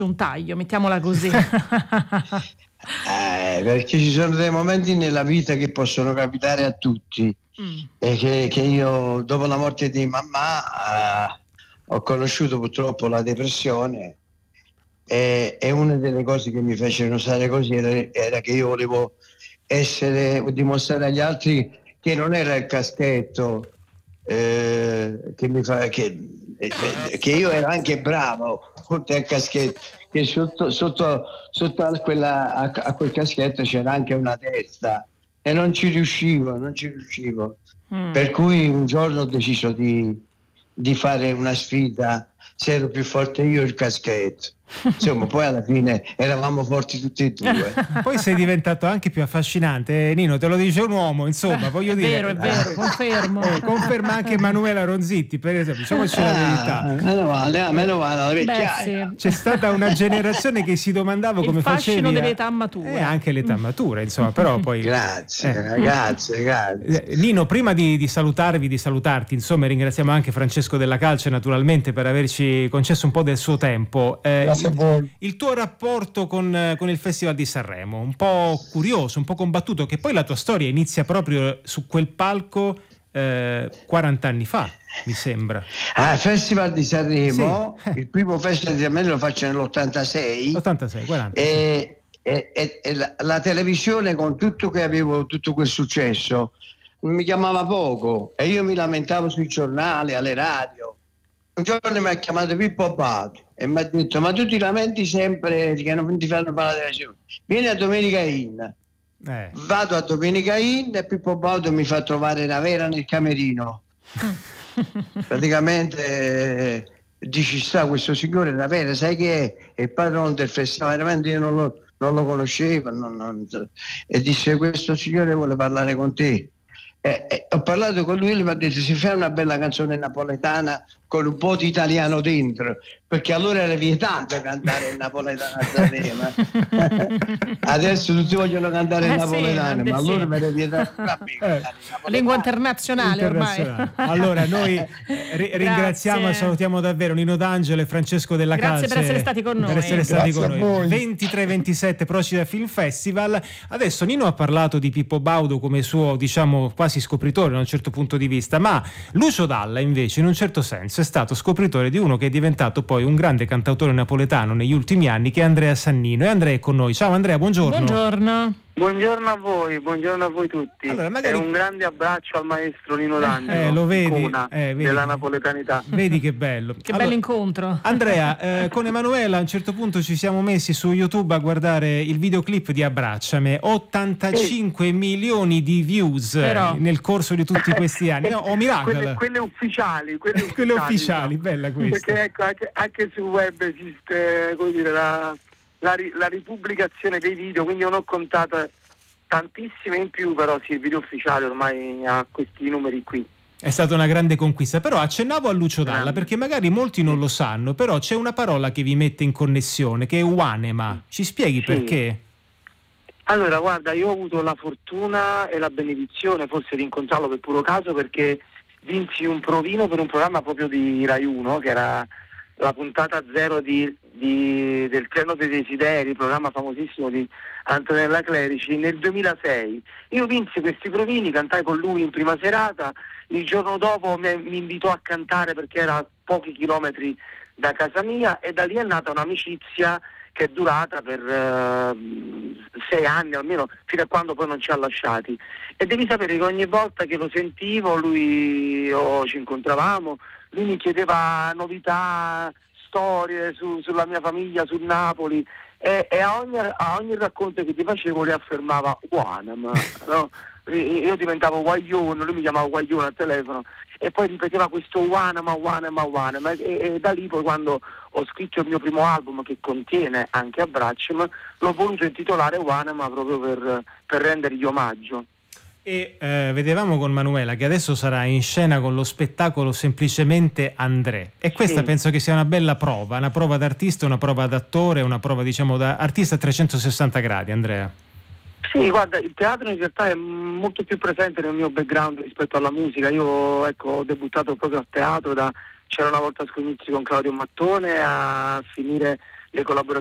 un taglio, mettiamola così. Perché ci sono dei momenti nella vita che possono capitare a tutti e che io dopo la morte di mamma ho conosciuto purtroppo la depressione e una delle cose che mi fecero stare così era che io volevo dimostrare agli altri che non era il caschetto che mi fa che io ero anche bravo oltre al caschetto, che sotto a quel caschetto c'era anche una testa e non ci riuscivo. Per cui un giorno ho deciso di fare una sfida, se ero più forte io il caschetto. Insomma, poi alla fine eravamo forti tutti e due. Poi sei diventato anche più affascinante, Nino, te lo dice un uomo, insomma, voglio dire. È vero, confermo. Conferma anche Emanuela Ronzitti, per esempio, diciamoci la verità. Meno male, la vecchiaia. Sì. C'è stata una generazione che si domandava come facevi. Il fascino dell'età matura. Anche l'età matura, insomma, però poi. Grazie, ragazzi. Nino, prima di salutarti, insomma, ringraziamo anche Francesco Della Calce, naturalmente, per averci concesso un po' del suo tempo. Il tuo rapporto con il Festival di Sanremo, un po' curioso, un po' combattuto, che poi la tua storia inizia proprio su quel palco 40 anni fa, mi sembra. Festival di Sanremo, sì. Il primo festival di Sanremo lo faccio nell'86. 86, 40. E la televisione, con tutto che avevo, tutto quel successo, mi chiamava poco e io mi lamentavo sui giornali, alle radio. Un giorno mi ha chiamato Pippo Baudo e mi ha detto: ma tu ti lamenti sempre che non ti fanno fare la televisione, vieni a Domenica In. Vado a Domenica In e Pippo Baudo mi fa trovare Ravera nel camerino. Praticamente dici: sta questo signore Ravera, sai che è il padrone del festival? Veramente io non lo conoscevo, e disse: questo signore vuole parlare con te. Ho parlato con lui e mi ha detto: si fa una bella canzone napoletana con un po' di italiano dentro, perché allora era vietato cantare il napoletano a Sanremo. Adesso tutti vogliono cantare il napoletano, ma allora mi era vietato lingua internazionale ormai. Allora noi ringraziamo e salutiamo davvero Nino D'Angelo e Francesco Della Calce. Grazie per essere stati con noi. 23-27 Procida Film Festival. Adesso Nino ha parlato di Pippo Baudo come suo, diciamo, quasi scopritore da un certo punto di vista, ma Lucio Dalla invece in un certo senso è stato scopritore di uno che è diventato poi un grande cantautore napoletano negli ultimi anni, che è Andrea Sannino. E Andrea è con noi. Ciao Andrea, buongiorno. Buongiorno a voi tutti. Allora, magari... un grande abbraccio al maestro Nino D'Angelo, lo vedi, vedi della napoletanità. Vedi che bello. Che bello incontro. Andrea, con Emanuela a un certo punto ci siamo messi su YouTube a guardare il videoclip di Abbracciami, 85 milioni di views nel corso di tutti questi anni. Miracle. Quelle ufficiali. Quelle ufficiali, bella questa. Perché ecco, anche sul web esiste, come dire, la ripubblicazione dei video, quindi non ho contato tantissime in più, però sì, il video ufficiale ormai ha questi numeri qui. È stata una grande conquista, però accennavo a Lucio Dalla perché magari molti non lo sanno, però c'è una parola che vi mette in connessione, che è Uanema. Ci spieghi perché? Allora, guarda, io ho avuto la fortuna e la benedizione forse di incontrarlo per puro caso, perché vinsi un provino per un programma proprio di Rai 1, che era la puntata 0 del Treno dei Desideri, programma famosissimo di Antonella Clerici, nel 2006. Io vinsi questi provini, cantai con lui in prima serata, il giorno dopo mi invitò a cantare perché era a pochi chilometri da casa mia, e da lì è nata un'amicizia che è durata per 6 anni almeno, fino a quando poi non ci ha lasciati. E devi sapere che ogni volta che lo sentivo, ci incontravamo, lui mi chiedeva novità, storie sulla mia famiglia, sul Napoli, e a ogni racconto che ti facevo lui affermava Uanema, no? Io diventavo Guaglione, lui mi chiamava Guaglione al telefono, e poi ripeteva questo Uanema, e da lì poi, quando ho scritto il mio primo album, che contiene anche Abbracciami, l'ho voluto intitolare Uanema proprio per rendergli omaggio. E vedevamo con Manuela che adesso sarà in scena con lo spettacolo Semplicemente André, e questa penso che sia una bella prova, una prova d'artista, una prova d'attore, una prova, diciamo, da artista a 360 gradi, Andrea. Sì, guarda, il teatro in realtà è molto più presente nel mio background rispetto alla musica. Io ho debuttato proprio a teatro da C'era una volta Scognizi con Claudio Mattone a finire le collaborazioni